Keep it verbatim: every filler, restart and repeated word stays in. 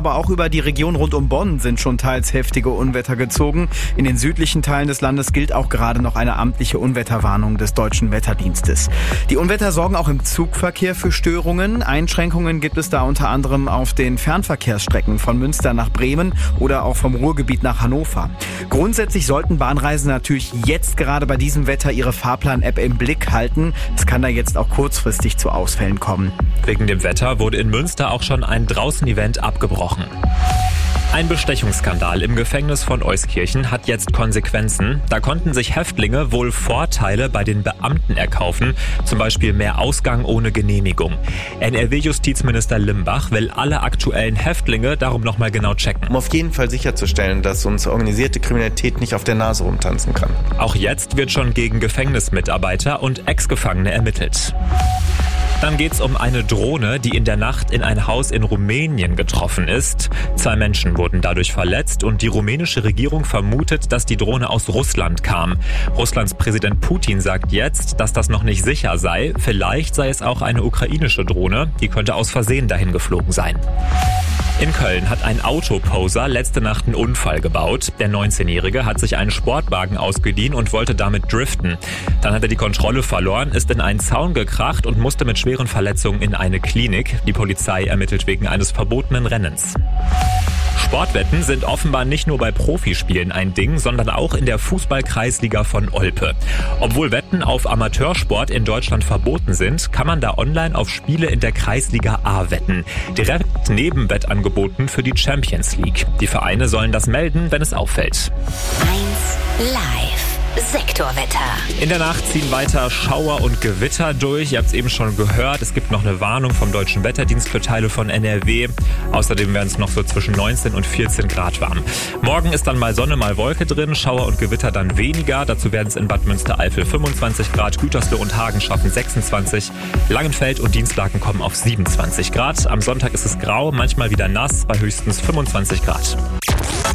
aber auch über die Region rund um Bonn sind schon teils heftige Unwetter gezogen. In den südlichen Teilen des Landes gilt auch gerade noch eine amtliche Unwetterwarnung des Deutschen Wetterdienstes. Die Unwetter sorgen auch im Zugverkehr für Störungen. Einschränkungen gibt es da unter anderem auf den Fernverkehrsstrecken von Münster nach Bremen oder auch vom Ruhrgebiet nach Hannover. Grundsätzlich sollten Bahnreisende natürlich jetzt gerade bei diesem Wetter ihre Fahrplan-App im Blick halten. Es kann da jetzt auch kurzfristig zu Ausfällen kommen. Wegen dem Wetter wurde in Münster auch schon ein Draußen-Event abgebrochen. Ein Bestechungsskandal im Gefängnis von Euskirchen hat jetzt Konsequenzen. Da konnten sich Häftlinge wohl Vorteile bei den Beamten erkaufen, zum Beispiel mehr Ausgang ohne Genehmigung. N R W-Justizminister Limbach will alle aktuellen Häftlinge darum nochmal genau checken. Um auf jeden Fall sicherzustellen, dass uns organisierte Kriminalität nicht auf der Nase rumtanzen kann. Auch jetzt wird schon gegen Gefängnismitarbeiter und Ex-Gefangene ermittelt. Dann geht's um eine Drohne, die in der Nacht in ein Haus in Rumänien getroffen ist. Zwei Menschen wurden dadurch verletzt und die rumänische Regierung vermutet, dass die Drohne aus Russland kam. Russlands Präsident Putin sagt jetzt, dass das noch nicht sicher sei. Vielleicht sei es auch eine ukrainische Drohne. Die könnte aus Versehen dahin geflogen sein. In Köln hat ein Autoposer letzte Nacht einen Unfall gebaut. Der neunzehnjährige hat sich einen Sportwagen ausgeliehen und wollte damit driften. Dann hat er die Kontrolle verloren, ist in einen Zaun gekracht und musste mit schweren Verletzungen in eine Klinik. Die Polizei ermittelt wegen eines verbotenen Rennens. Sportwetten sind offenbar nicht nur bei Profispielen ein Ding, sondern auch in der Fußball-Kreisliga von Olpe. Obwohl Wetten auf Amateursport in Deutschland verboten sind, kann man da online auf Spiele in der Kreisliga A wetten. Direkt neben Wettangeboten für die Champions League. Die Vereine sollen das melden, wenn es auffällt. eins Live. Sektorwetter. In der Nacht ziehen weiter Schauer und Gewitter durch. Ihr habt es eben schon gehört. Es gibt noch eine Warnung vom Deutschen Wetterdienst für Teile von N R W. Außerdem werden es noch so zwischen neunzehn und vierzehn Grad warm. Morgen ist dann mal Sonne, mal Wolke drin. Schauer und Gewitter dann weniger. Dazu werden es in Bad Münstereifel fünfundzwanzig Grad. Gütersloh und Hagen schaffen sechsundzwanzig. Langenfeld und Dienstlaken kommen auf siebenundzwanzig Grad. Am Sonntag ist es grau, manchmal wieder nass bei höchstens fünfundzwanzig Grad.